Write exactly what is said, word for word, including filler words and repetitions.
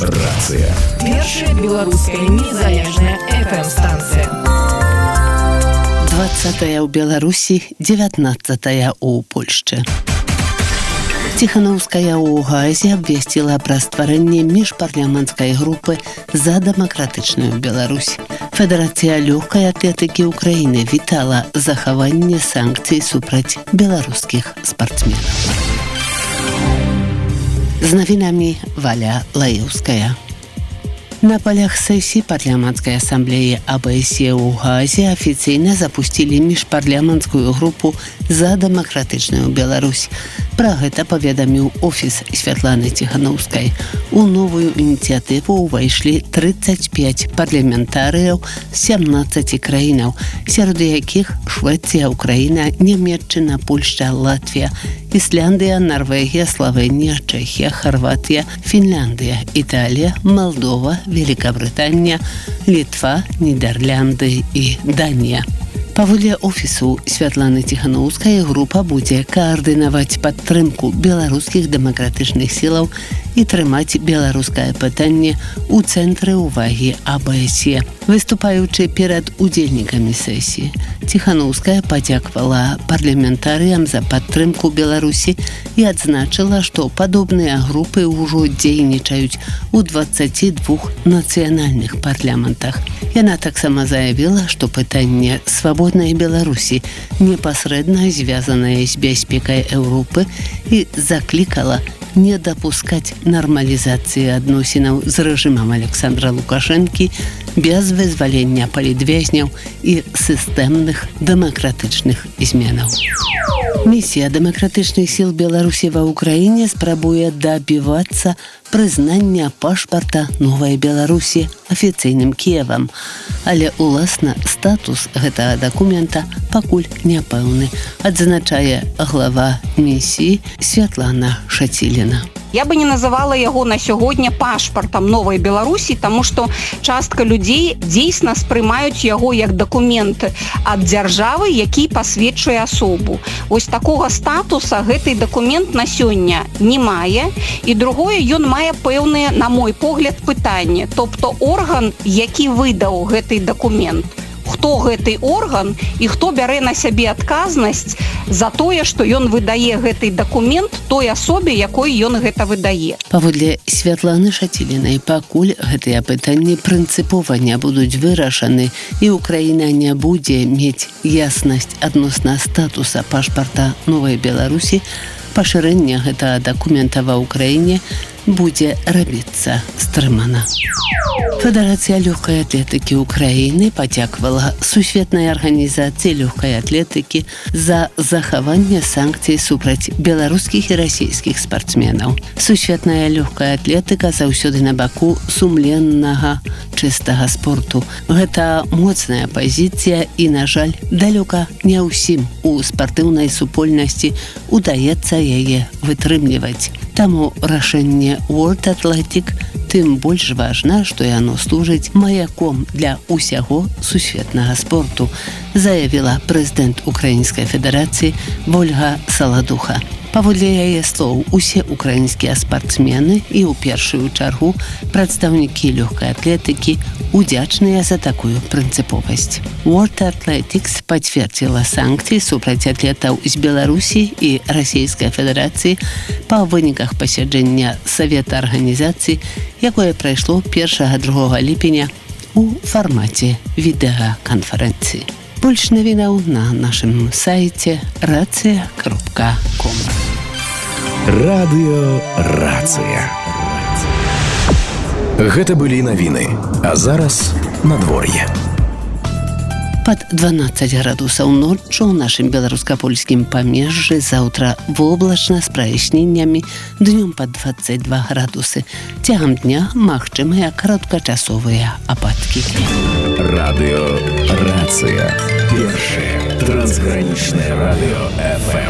Рацыя. Першая беларуская незалежная эф эм-станцыя. двадцатая ў Беларусі, дзевятнаццатая ў Польшчы. Ціханаўская ў Газе абвясціла пра стварэнне міжпарламенцкай групы за дэмакратычную Беларусь. Федэрацыя лёгкай атлетыкі ўкраіны вітала захаванне санкцый супраць беларускіх спартсменаў. З навінамі Валя Лаеўская. На полях сессии парламентской ассамблеи а бэ эс е ў Газе официально запустили міжпарламенцкую группу за демократичную Беларусь. Про гэта паведаміў офіс Святланы Ціханаўскай. У новую ініцыятыву ўвайшлі тридцать пять парламентарыяў з семнадцати краінаў, сярод якіх Швеція, Украіна, Нямецчына, Польшча, Латвія, Ісляндыя, Норвегія, Словенія, Чэхія, Хорватія, Фінляндыя, Італія, Молдова, Великобритания, Литва, Нидерланды и Дания. Паводле офісу Святланы Ціханаўскай група будзе каардынаваць падтрымку беларускіх дэмакратычных сілаў і трымаць беларускае пытанне ў цэнтры ўвагі а бэ эс е. Выступаючы перад удзельнікамі сесіі, Ціханаўская падзякавала парламентарыям за падтрымку Беларусі і адзначыла, што падобныя групы ўжо дзейнічаюць у дваццаці двух нацыянальных парламентах. Яна таксама заявіла, што пытанне свабоднай Беларусі непасрэдна звязанае з бяспекай Еўропы і заклікала не дапускаць нармалізацыі адносінаў з рэжымам Александра Лукашэнкі без вызвалення палітвязняў і сістэмных дэмакратычных зменаў. Місія дэмакратычных сіл Беларусі ва ўкраіне спрабуе дабівацца прызнання пашпарта Новай Беларусі афіцыйным Кіевам, але уласна статус гэтага дакумента пакуль няпэўны, адзначае глава місіі Святлана Шаціліна. Я бы не называла яго на сёння пашпартам Новай Беларусі, таму што частка людзей дзейсна спрымаюць яго як дакумент ад дзяржавы, які пасведчуе асобу. Вось такога статуса гэты дакумент на сёння не мае, і другое, ён мае пэўныя, на мой погляд, пытанні. Тобто орган, які выдаў гэты дакумент, хто гэты орган і хто бярэ на сябе адказнасць за тое, што ён выдае гэты дакумент той асобе, якой ён гэта выдае. Паводле Святланы Шацілінай, пакуль гэтыя пытанні прынцыпова не будуць вырашаны і Украіна не будзе мець яснасць адносна статуса пашпарта Новай Беларусі, пашырэнне гэтага дакумента ва ўкраіне будзе рабіцца стрымана. Федэрацыя лёгкай атлетыкі ўкраіны падзякавала Сусветнай арганізацыі лёгкай атлетыкі за захаванне санкцый супраць беларускіх і расійскіх спартсменаў. Сусветная лёгкая атлетыка заўсёды на баку сумленнага, чыстага спорту. Гэта моцная пазіцыя і, на жаль, далёка не ўсім у спартыўнай супольнасці удаецца яе вытрымліваць. Таму рашэнне World Athletic тым больш важна, што яно служыць маяком для ўсяго сусветнага спорту, заявіла прэзідэнт Украінскай федэрацыі Вольга Саладуха. Паводле яе слоў, усе украінскія спартсмены і ў першую чаргу прадстаўнікі лёгкай атлетыкі удзячныя за такую прынцыповасць. World Athletics пацвердзіла санкцыі супраць атлетаў з Беларусі і Расійскай Федэрацыі па выніках пасяджэння Савета арганізацыі, якое прайшло першага-другога ліпеня у фармаце відэаканферэнцыі. Больш навінаў на нашым сайце рацыя кропка ком. Радыё Рацыя. Гэта былі навіны, а зараз надвор'е. Пад дванаццаць градусаў ноччу ў нашым беларуска-польскім памежжы, заўтра воблачна з праясненнямі, днём пад дваццаць два градусы. Цягам дня магчымыя кароткачасовыя ападкі. Радыё Рацыя. Першае трансгранічнае радыё эф эм.